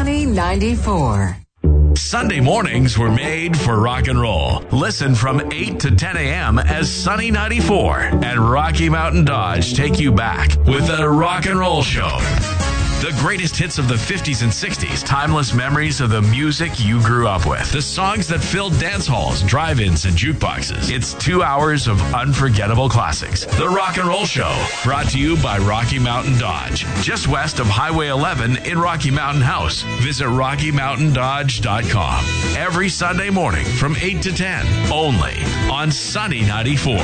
Sunny 94. Sunday mornings were made for rock and roll. Listen from 8 to 10 a.m. as Sunny 94 and Rocky Mountain Dodge take you back with the Rock and Roll Show. The greatest hits of the 50s and 60s, timeless memories of the music you grew up with, the songs that filled dance halls, drive-ins, and jukeboxes. It's 2 hours of unforgettable classics. The Rock and Roll Show, brought to you by Rocky Mountain Dodge, just west of Highway 11 in Rocky Mountain House. Visit RockyMountainDodge.com. Every Sunday morning from 8 to 10, only on Sunny 94.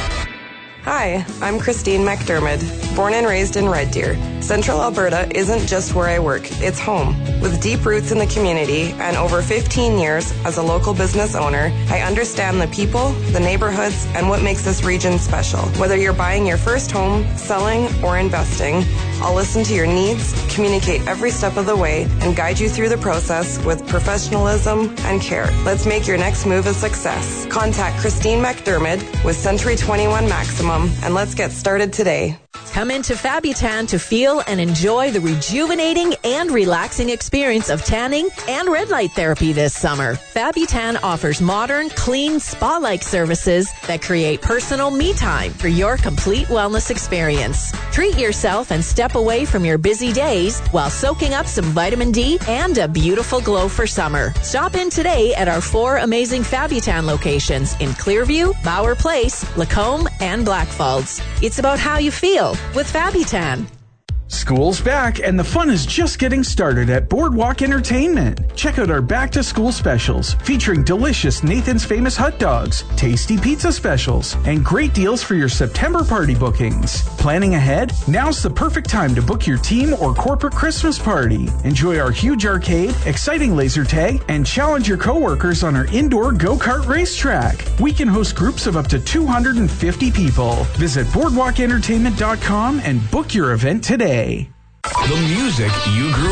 Hi, I'm Christine McDermott, born and raised in Red Deer. Central Alberta isn't just where I work, it's home. With deep roots in the community and over 15 years as a local business owner, I understand the people, the neighborhoods, and what makes this region special. Whether you're buying your first home, selling, or investing, I'll listen to your needs, communicate every step of the way, and guide you through the process with professionalism and care. Let's make your next move a success. Contact Christine McDermott with Century 21 Maximum, and let's get started today. Come into Fabutan to feel and enjoy the rejuvenating and relaxing experience of tanning and red light therapy this summer. Fabutan offers modern, clean, spa-like services that create personal me time for your complete wellness experience. Treat yourself and step away from your busy days while soaking up some vitamin D and a beautiful glow for summer. Stop in today at our 4 amazing Fabutan locations in Clearview, Bauer Place, Lacombe, and Blackfalds. It's about how you feel with Fabutan. School's back, and the fun is just getting started at Boardwalk Entertainment. Check out our back-to-school specials, featuring delicious Nathan's Famous hot dogs, tasty pizza specials, and great deals for your September party bookings. Planning ahead? Now's the perfect time to book your team or corporate Christmas party. Enjoy our huge arcade, exciting laser tag, and challenge your coworkers on our indoor go-kart racetrack. We can host groups of up to 250 people. Visit BoardwalkEntertainment.com and book your event today. The music you grew